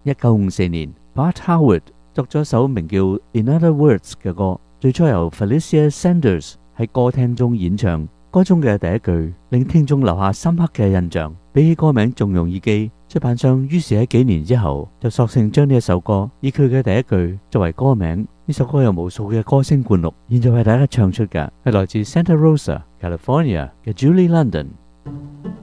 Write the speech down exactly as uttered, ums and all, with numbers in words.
一九五四年 ，Bart Howard 作咗首名叫《In Other Words》嘅歌，最初由 Felicia Sanders 喺歌廳中演唱。歌中嘅第一句令聽眾留下深刻嘅印象，比起歌名仲容易記。出版商於是喺幾年之後就索性將呢一首歌以佢嘅第一句作為歌名。呢首歌有無數嘅歌星灌錄，現在為大家唱出嘅係來自 Santa Rosa, California 嘅 Julie London。